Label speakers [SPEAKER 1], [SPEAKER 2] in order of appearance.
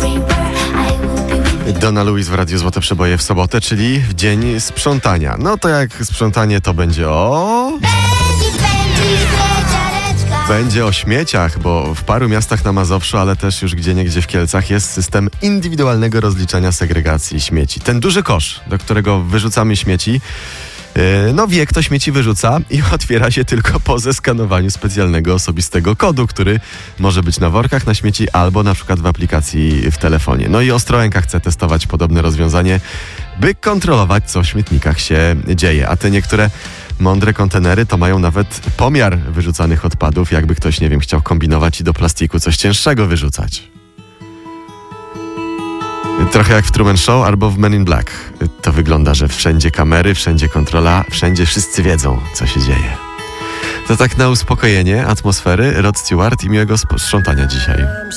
[SPEAKER 1] Donna Lewis w Radiu Złote Przeboje w sobotę, czyli w dzień sprzątania. No to jak sprzątanie to będzie Będzie o śmieciach, bo w paru miastach na Mazowszu, ale też już gdzieniegdzie w Kielcach jest system indywidualnego rozliczania segregacji śmieci. Ten duży kosz, do którego wyrzucamy śmieci, wie, kto śmieci wyrzuca i otwiera się tylko po zeskanowaniu specjalnego osobistego kodu, który może być na workach na śmieci albo na przykład w aplikacji w telefonie. No i Ostrołęka chce testować podobne rozwiązanie, by kontrolować, co w śmietnikach się dzieje. A te niektóre mądre kontenery to mają nawet pomiar wyrzucanych odpadów, jakby ktoś, chciał kombinować i do plastiku coś cięższego wyrzucać. Trochę jak w Truman Show albo w Men in Black. To wygląda, że wszędzie kamery, wszędzie kontrola, wszędzie wszyscy wiedzą, co się dzieje. To tak na uspokojenie atmosfery. Rod Stewart i miłego sprzątania dzisiaj.